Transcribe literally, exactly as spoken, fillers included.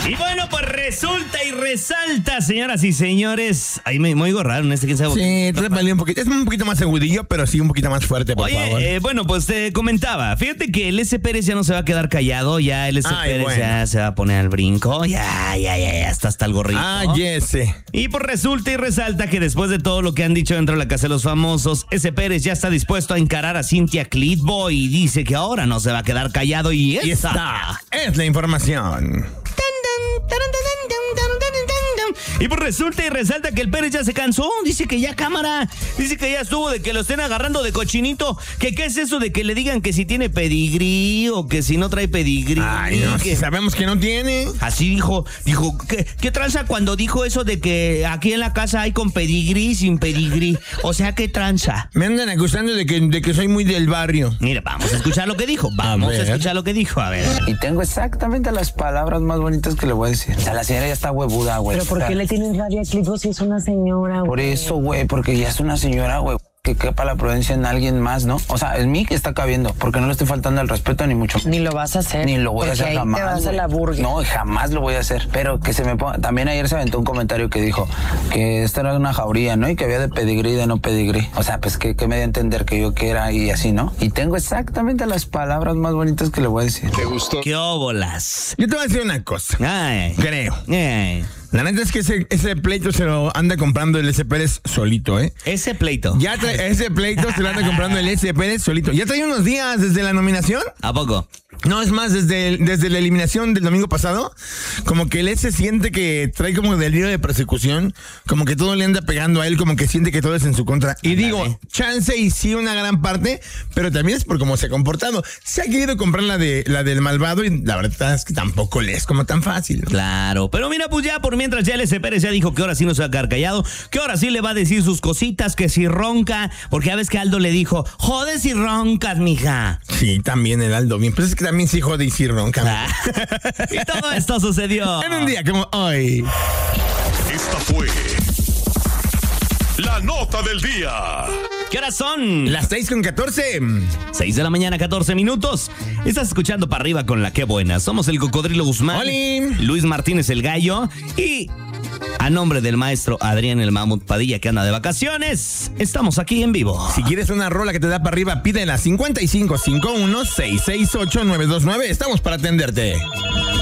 Y bueno, pues resulta y resalta, señoras y señores. Ahí me, me oigo raro en este, ¿quién sabe? Sí, te peleé un poquito. Es un poquito más agudillo, pero sí un poquito más fuerte, por Oye, favor. eh, bueno, pues te comentaba. Fíjate que el S. Pérez ya no se va a quedar callado. Ya el S. Ay, Pérez bueno. ya se va a poner al brinco. Ya, ya, ya, ya está hasta el gorrito. Ah, yes. Y pues resulta y resalta que después de todo lo que han dicho dentro de la Casa de los Famosos, S. Pérez ya está dispuesto a encarar a Cynthia Clitbo y dice que ahora no se va a quedar callado y esa Y esta es la información. Y pues resulta y resalta que el Pérez ya se cansó. Dice que ya cámara. Dice que ya estuvo de que lo estén agarrando de cochinito. Que qué es eso de que le digan que si tiene pedigrí o que si no trae pedigrí. Ay, no, que... sabemos que no tiene. Así dijo. Dijo, ¿qué, ¿qué tranza cuando dijo eso de que aquí en la casa hay con pedigrí y sin pedigrí? O sea, ¿qué tranza? Me andan acusando de que, de que soy muy del barrio. Mira, vamos a escuchar lo que dijo. Vamos a, a escuchar lo que dijo. A ver. Y tengo exactamente las palabras más bonitas que le voy a decir. O sea, la señora ya está huevuda, güey. ¿Pero por qué le tienes rabia a Clitbo si es una señora, güey? Por eso, güey, porque ya es una señora, güey. Que quepa la prudencia en alguien más, ¿no? O sea, en mí que está cabiendo, porque no le estoy faltando el respeto ni mucho. Ni lo vas a hacer. Ni lo voy a porque hacer ahí jamás. te vas güey. a la burger. No, jamás lo voy a hacer. Pero que se me ponga. También ayer se aventó un comentario que dijo que esta era una jauría, ¿no? Y que había de pedigrí y de no pedigrí. O sea, pues que, que me dio a entender que yo que era y así, ¿no? Y tengo exactamente las palabras más bonitas que le voy a decir. ¿Te gustó? ¿Qué óbolas? Yo te voy a decir una cosa. Ay. Creo. Ay. La neta es que ese, ese pleito se lo anda comprando el S. Pérez solito, ¿eh? Ese pleito. Ya trae, ese pleito se lo anda comprando el S. Pérez solito. Ya trae unos días desde la nominación. ¿A poco? No, es más, desde, el- desde la eliminación del domingo pasado, como que él se siente que trae como delirio de persecución, como que todo le anda pegando a él, como que siente que todo es en su contra. Y Ándale. digo, chance y sí una gran parte, pero también es por cómo se ha comportado. Se ha querido comprar la de la del malvado y la verdad es que tampoco le es como tan fácil. Claro, pero mira, pues ya por mientras ya el S. Pérez ya dijo que ahora sí no se va a quedar callado, que ahora sí le va a decir sus cositas, que si ronca, porque ya ves que Aldo le dijo, joder si roncas, mija. Sí, también el Aldo bien, pero es que también sí jode y sí ronca. Ah. Y todo esto sucedió En un día como hoy. Esta fue la nota del día. ¿Qué horas son? Las seis con catorce. seis de la mañana, catorce minutos. Estás escuchando Para Arriba con La Qué Buena. Somos el Cocodrilo Guzmán, ¡Oli! Luis Martínez el Gallo y a nombre del maestro Adrián el Mamut Padilla que anda de vacaciones, estamos aquí en vivo. Si quieres una rola que te da para arriba, pídela cincuenta y cinco cincuenta y uno, seiscientos sesenta y ocho, novecientos veintinueve. Estamos para atenderte.